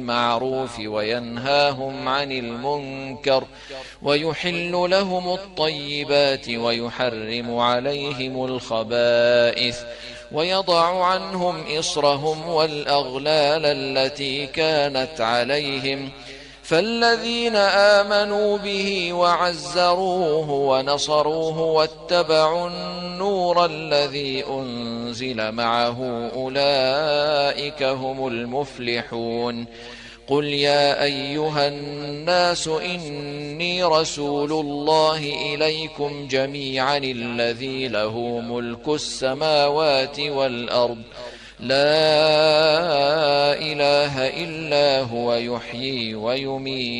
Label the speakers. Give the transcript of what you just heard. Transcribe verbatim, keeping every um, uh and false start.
Speaker 1: بالمعروف وينهاهم عن المنكر ويحل لهم الطيبات ويحرم عليهم الخبائث ويضع عنهم إصرهم والأغلال التي كانت عليهم فالذين آمنوا به وعزروه ونصروه واتبعوا النور الذي أنزل معه أولئك هم المفلحون قل يا أيها الناس إني رسول الله إليكم جميعا الذي له ملك السماوات والأرض لا إله إلا هو يحيي ويميت